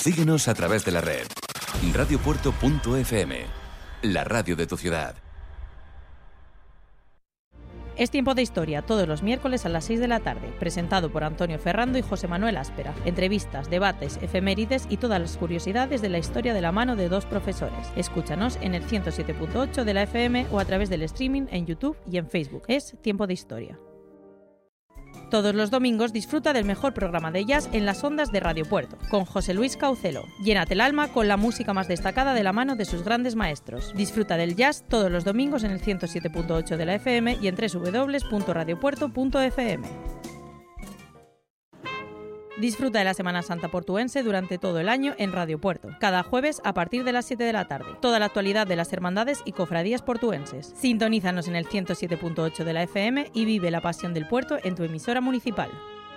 Síguenos a través de la red. Radiopuerto.fm, la radio de tu ciudad. Es Tiempo de Historia, todos los miércoles a las 6 de la tarde, presentado por Antonio Ferrando y José Manuel Áspera. Entrevistas, debates, efemérides y todas las curiosidades de la historia de la mano de dos profesores. Escúchanos en el 107.8 de la FM o a través del streaming en YouTube y en Facebook. Es Tiempo de Historia. Todos los domingos disfruta del mejor programa de jazz en las ondas de Radio Puerto, con José Luis Caucelo. Llénate el alma con la música más destacada de la mano de sus grandes maestros. Disfruta del jazz todos los domingos en el 107.8 de la FM y en www.radiopuerto.fm. Disfruta de la Semana Santa portuense durante todo el año en Radio Puerto, cada jueves a partir de las 7 de la tarde. Toda la actualidad de las hermandades y cofradías portuenses. Sintonízanos en el 107.8 de la FM y vive la pasión del puerto en tu emisora municipal.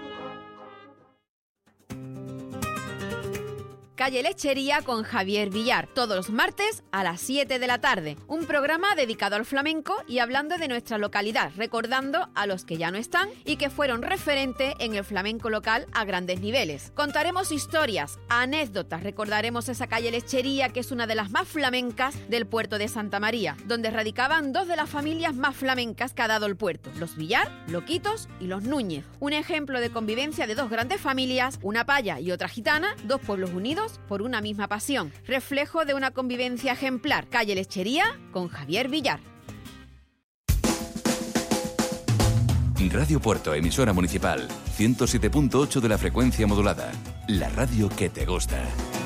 Calle Lechería con Javier Villar, todos los martes a las 7 de la tarde. Un programa dedicado al flamenco y hablando de nuestra localidad, recordando a los que ya no están y que fueron referente en el flamenco local a grandes niveles. Contaremos historias, anécdotas, recordaremos esa calle Lechería que es una de las más flamencas del puerto de Santa María, donde radicaban dos de las familias más flamencas que ha dado el puerto, los Villar, Loquitos y los Núñez. Un ejemplo de convivencia de dos grandes familias, una paya y otra gitana, dos pueblos unidos por una misma pasión, reflejo de una convivencia ejemplar. Calle Lechería con Javier Villar. Radio Puerto, emisora municipal, 107.8 de la frecuencia modulada, la radio que te gusta.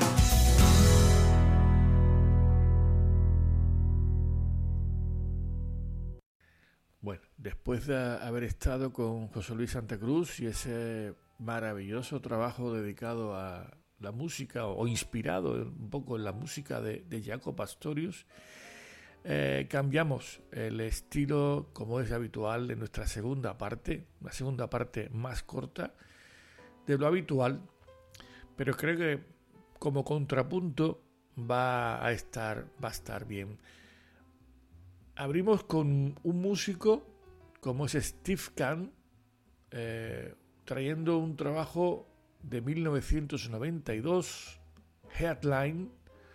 Bueno, después de haber estado con José Luis Santa Cruz y ese maravilloso trabajo dedicado a la música, o inspirado un poco en la música de Jaco Pastorius, cambiamos el estilo, como es habitual, de nuestra segunda parte, una segunda parte más corta de lo habitual, pero creo que como contrapunto va a estar bien. Abrimos con un músico como es Steve Kahn, trayendo un trabajo de 1992, Headline,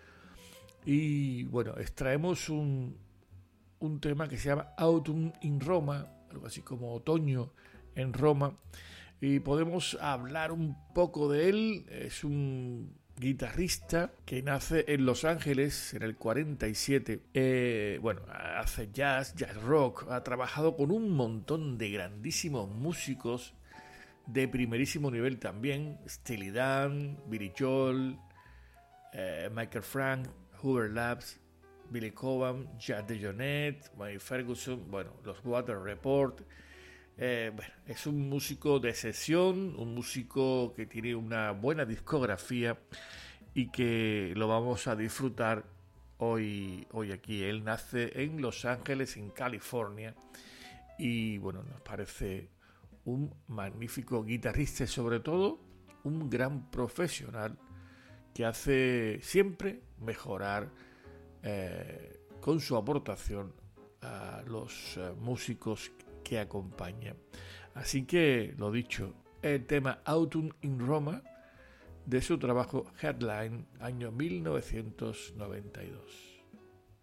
y bueno, extraemos un tema que se llama Autumn in Roma, algo así como otoño en Roma, y podemos hablar un poco de él. Es un guitarrista que nace en Los Ángeles en el 47. Bueno, hace jazz rock, ha trabajado con un montón de grandísimos músicos de primerísimo nivel también, Steely Dan, Billy Joel, Michael Frank, Hoover Labs, Billy Cobham, Jack DeJohnette, Mike Ferguson, bueno, los Water Report. Bueno, es un músico de sesión, un músico que tiene una buena discografía y que lo vamos a disfrutar hoy aquí. Él nace en Los Ángeles, en California, y bueno, nos parece un magnífico guitarrista y sobre todo un gran profesional que hace siempre mejorar con su aportación a los músicos que acompañan. Así que, lo dicho, el tema Autumn in Roma de su trabajo Headline, año 1992.